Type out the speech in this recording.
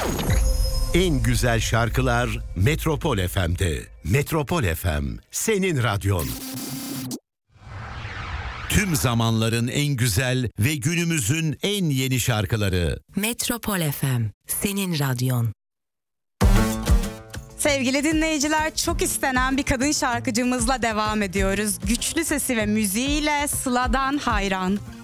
En güzel şarkılar Metropol FM'de. Metropol FM, senin radyon. Tüm zamanların en güzel ve günümüzün en yeni şarkıları. Metropol FM, senin radyon. Sevgili dinleyiciler, çok istenen bir kadın şarkıcımızla devam ediyoruz. Güçlü sesi ve müziğiyle Sıla'dan Hayran.